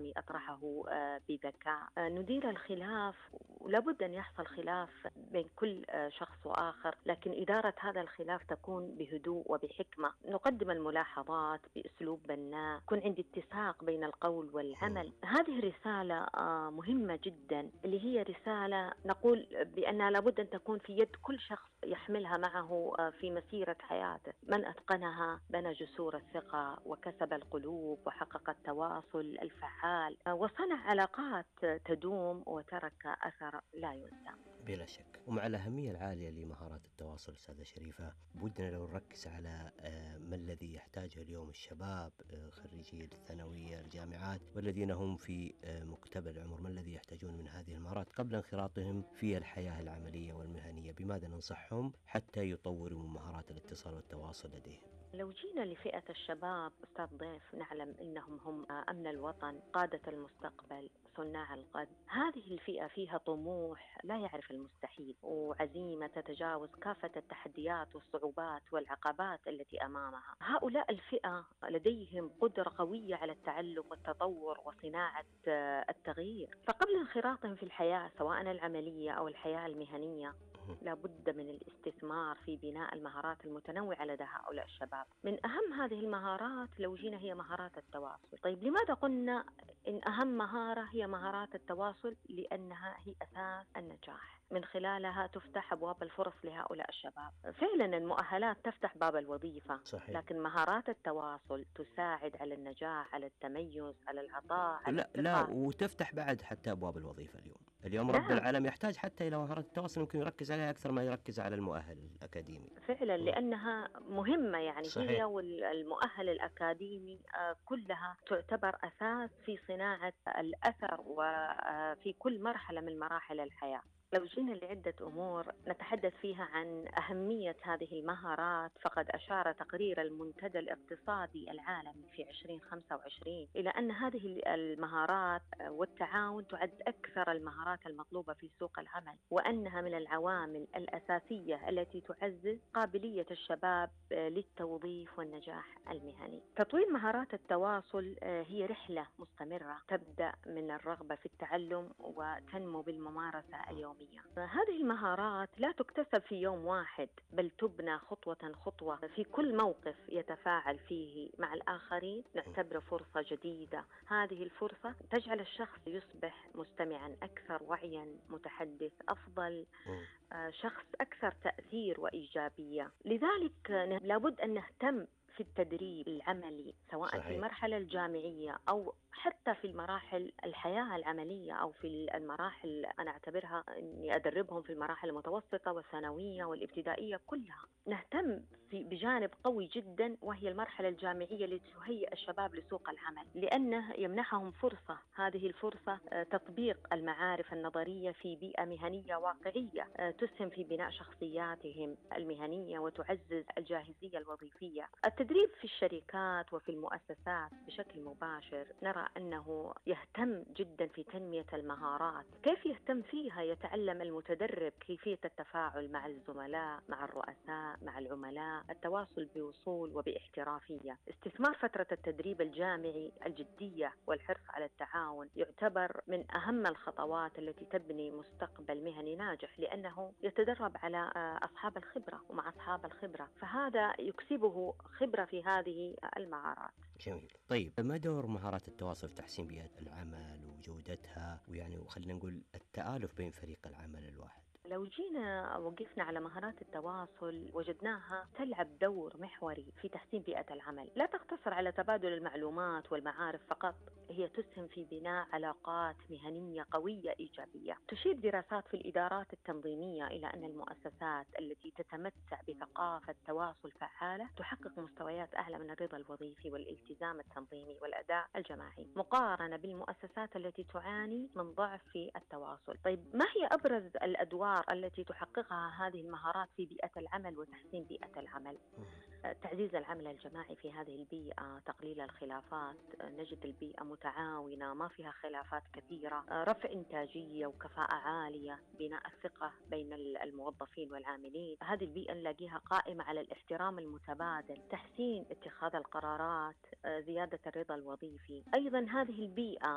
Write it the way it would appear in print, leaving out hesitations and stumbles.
الذي أطرحه بذكاء. ندير الخلاف، ولابد أن يحصل خلاف بين كل شخص وآخر، لكن إدارة هذا الخلاف تكون بهدوء وبحكمة. نقدم الملاحظات بأسلوب بناء، يكون عندي اتساق بين القول والعمل. هذه الرسالة مهمة جدا، اللي هي رسالة نقول بأنها لابد أن تكون في يد كل شخص يحملها معه في مسيرة حياته. من أتقنها بنى جسور الثقة وكسب القلوب وحقق التواصل الفعال وصنع علاقات تدوم وترك أثر لا ينسى. بلا شك. ومع الأهمية العالية لمهارات التواصل أستاذة شريفة، بودنا لو نركز على ما الذي يحتاجه اليوم الشباب خريجي الثانوية الجامعات والذين هم في مقتبل العمر، ما الذي يحتاجون من هذه المهارات قبل انخراطهم في الحياة العملية والمهنية؟ بماذا ننصحهم حتى يطوروا من مهارات الاتصال والتواصل لديهم؟ لو جينا لفئة الشباب أستاذ ضيف، نعلم أنهم هم أمن الوطن، قادة المستقبل، صناع الغد. هذه الفئة فيها طموح لا يعرف المستحيل، وعزيمة تتجاوز كافة التحديات والصعوبات والعقبات التي أمامها. هؤلاء الفئة لديهم قدرة قوية على التعلم والتطور وصناعة التغيير. فقبل انخراطهم في الحياة سواء العملية أو الحياة المهنية، لابد من الاستثمار في بناء المهارات المتنوعة لدى هؤلاء الشباب. من أهم هذه المهارات لو جينا هي مهارات التواصل. طيب لماذا قلنا إن أهم مهارة هي مهارات التواصل؟ لأنها هي أساس النجاح، من خلالها تفتح أبواب الفرص لهؤلاء الشباب. فعلا المؤهلات تفتح باب الوظيفة، صحيح. لكن مهارات التواصل تساعد على النجاح، على التميز، على العطاء، على لا لا، الثقة. وتفتح بعد حتى أبواب الوظيفة. اليوم رب نعم العالم يحتاج حتى إلى مهارات التواصل، يمكن يركز عليها أكثر ما يركز على المؤهل الأكاديمي. فعلا، مم. لأنها مهمة. يعني هي صحيح. والمؤهل الأكاديمي كلها تعتبر أساس في صناعة الأثر وفي كل مرحلة من مراحل الحياة. لو جينا لعدة أمور نتحدث فيها عن أهمية هذه المهارات، فقد أشار تقرير المنتدى الاقتصادي العالمي في 2025 إلى أن هذه المهارات والتعاون تعد أكثر المهارات المطلوبة في سوق العمل، وأنها من العوامل الأساسية التي تعزز قابلية الشباب للتوظيف والنجاح المهني. تطوير مهارات التواصل هي رحلة مستمرة تبدأ من الرغبة في التعلم وتنمو بالممارسة اليومية. هذه المهارات لا تكتسب في يوم واحد، بل تبنى خطوة خطوة. في كل موقف يتفاعل فيه مع الآخرين نعتبره فرصة جديدة. هذه الفرصة تجعل الشخص يصبح مستمعا أكثر وعيا، متحدث أفضل، مم. شخص أكثر تأثير وإيجابية. لذلك لابد أن نهتم في التدريب العملي سواء في صحيح. المرحلة الجامعية أو حتى في المراحل الحياة العملية، أو في المراحل أنا أعتبرها أني أدربهم في المراحل المتوسطة والثانوية والابتدائية كلها. نهتم بجانب قوي جدا وهي المرحلة الجامعية لتهيئ الشباب لسوق العمل، لأنه يمنحهم فرصة. هذه الفرصة تطبيق المعارف النظرية في بيئة مهنية واقعية تسهم في بناء شخصياتهم المهنية وتعزز الجاهزية الوظيفية. التدريب في الشركات وفي المؤسسات بشكل مباشر نرى أنه يهتم جدا في تنمية المهارات. كيف يهتم فيها؟ يتعلم المتدرب كيفية التفاعل مع الزملاء، مع الرؤساء، مع العملاء، التواصل بوصول وباحترافية. استثمار فترة التدريب الجامعي الجدية والحرص على التعاون يعتبر من أهم الخطوات التي تبني مستقبل مهني ناجح، لأنه يتدرب على أصحاب الخبرة ومع أصحاب الخبرة، فهذا يكسبه خبرة في هذه المهارات. جميل. طيب، ما دور مهارات التواصل في تحسين بيئة العمل وجودتها، وخلينا نقول التآلف بين فريق العمل الواحد؟ لو جينا وقفنا على مهارات التواصل وجدناها تلعب دور محوري في تحسين بيئة العمل. لا تقتصر على تبادل المعلومات والمعارف فقط، هي تسهم في بناء علاقات مهنية قوية إيجابية. تشير دراسات في الإدارات التنظيمية إلى أن المؤسسات التي تتمتع بثقافة تواصل فعالة تحقق مستويات أعلى من الرضا الوظيفي والالتزام التنظيمي والأداء الجماعي، مقارنة بالمؤسسات التي تعاني من ضعف في التواصل. طيب، ما هي أبرز الأدوار التي تحققها هذه المهارات في بيئة العمل وتحسين بيئة العمل؟ تعزيز العمل الجماعي في هذه البيئة، تقليل الخلافات، نجد البيئة متعاونة ما فيها خلافات كثيرة، رفع إنتاجية وكفاءة عالية، بناء الثقة بين الموظفين والعاملين. هذه البيئة نلاقيها قائمة على الاحترام المتبادل، تحسين اتخاذ القرارات، زيادة الرضا الوظيفي. أيضا هذه البيئة